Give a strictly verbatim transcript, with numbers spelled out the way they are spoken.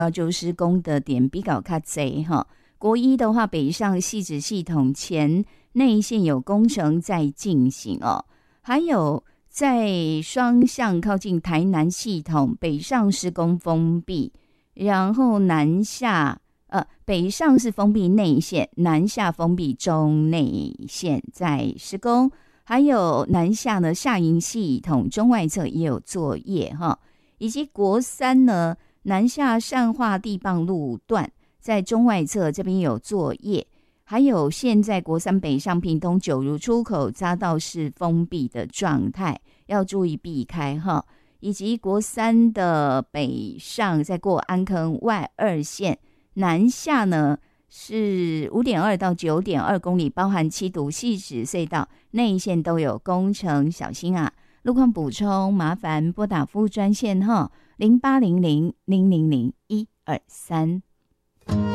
就施工的点比较较多哈。国一的话，北上汐止系统前内线有工程在进行哦，还有在双向靠近台南系统北上施工封闭，然后南下呃北上是封闭内线，南下封闭中内线在施工，还有南下呢下营系统中外侧也有作业哈，以及国三呢南下善化地磅路段在中外侧这边有作业，还有现在国三北上屏东九如出口匝道是封闭的状态，要注意避开哈。以及国三的北上在过安坑外二线南下呢是 五点二 到 九点二 公里，包含七堵汐止隧道内线都有工程，小心啊。路况补充麻烦拨打服务专线哈零八零零零零零一二三。